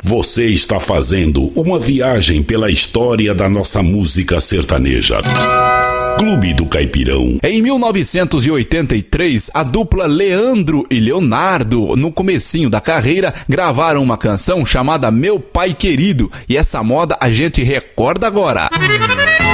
Você está fazendo uma viagem pela história da nossa música sertaneja. Clube do Caipirão. Em 1983, a dupla Leandro e Leonardo, no comecinho da carreira, gravaram uma canção chamada Meu Pai Querido, e essa moda a gente recorda agora.